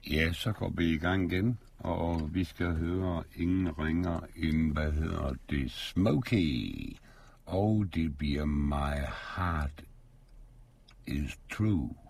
Ja, så går vi i gang igen, og vi skal høre ingen ringer end, Smokey. Og det bliver My Heart Is True.